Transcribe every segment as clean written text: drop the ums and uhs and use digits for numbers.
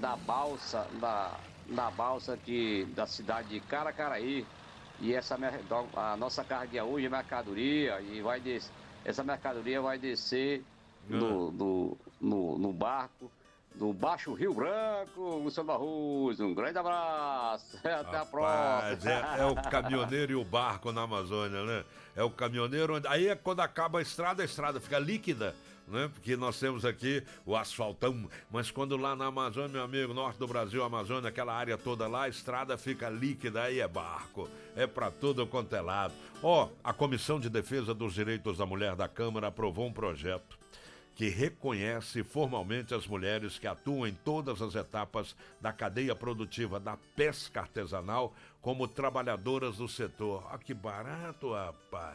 da balsa, da balsa da cidade de Caracaraí. E a nossa carga hoje é mercadoria e essa mercadoria vai descer no barco do Baixo Rio Branco, Luciano Barroso. Um grande abraço. Até a próxima. É o caminhoneiro e o barco na Amazônia, né? É o caminhoneiro, aí é quando acaba a estrada fica líquida, né? Porque nós temos aqui o asfaltão, mas quando lá na Amazônia, meu amigo, norte do Brasil, Amazônia, aquela área toda lá, a estrada fica líquida, aí é barco, é pra tudo quanto é lado. A Comissão de Defesa dos Direitos da Mulher da Câmara aprovou um projeto que reconhece formalmente as mulheres que atuam em todas as etapas da cadeia produtiva da pesca artesanal como trabalhadoras do setor. Que barato, rapaz.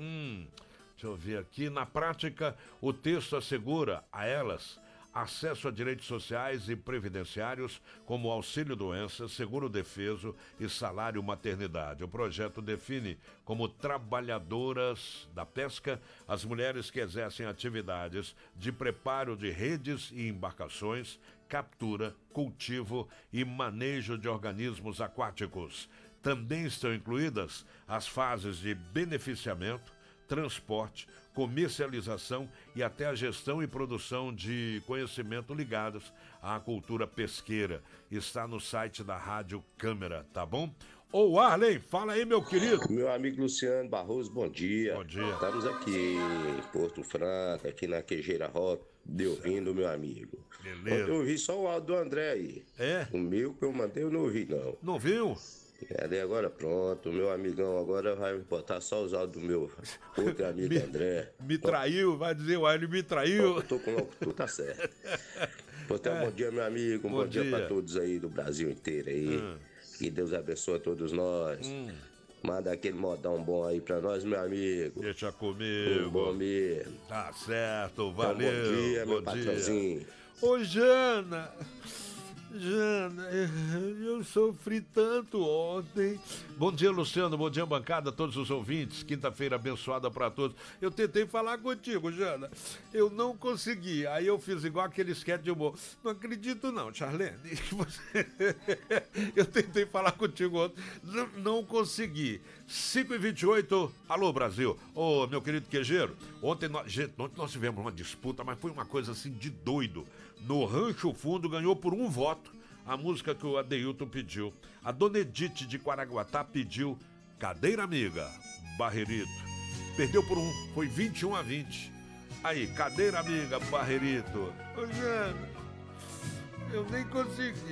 Deixa eu ver aqui. Na prática, o texto assegura a elas acesso a direitos sociais e previdenciários, como auxílio-doença, seguro-defeso e salário-maternidade. O projeto define como trabalhadoras da pesca as mulheres que exercem atividades de preparo de redes e embarcações, captura, cultivo e manejo de organismos aquáticos. Também estão incluídas as fases de beneficiamento, transporte, comercialização e até a gestão e produção de conhecimento ligados à cultura pesqueira. Está no site da Rádio Câmara, tá bom? Arlen, fala aí, meu querido. Meu amigo Luciano Barroso, bom dia. Bom dia. Estamos aqui em Porto Franco, aqui na Queijeira Rock, de ouvindo, meu amigo. Beleza. Eu ouvi só o áudio do André aí. É? O meu que eu mandei eu não ouvi, não. Não viu? Daí agora pronto, meu amigão agora vai botar só os áudios do meu outro amigo André. Me traiu, vai dizer, ele me traiu. Eu tô com o tu tá certo. Bom dia, meu amigo, bom dia pra todos aí do Brasil inteiro aí. Que Deus abençoe a todos nós. Manda aquele modão bom aí pra nós, meu amigo. Deixa comigo. Bom mesmo. Tá certo, valeu. Então, bom dia, meu patrãozinho. Ô, Jana, eu sofri tanto ontem. Bom dia, Luciano, bom dia, bancada, todos os ouvintes. Quinta-feira abençoada pra todos. Eu tentei falar contigo, Jana, eu não consegui. Aí eu fiz igual aquele esquete de humor. Não acredito não, Charlene. Eu tentei falar contigo ontem, não consegui. 5h28, alô Brasil. Meu querido queijeiro, ontem nós tivemos uma disputa, mas foi uma coisa assim de doido. No Rancho Fundo ganhou por um voto a música que o Adeilton pediu. A Dona Edith de Quaraguatá pediu Cadeira Amiga, Barrerito. Perdeu por foi 21-20. Aí, Cadeira Amiga, Barrerito. Ô, Jana, eu nem consegui.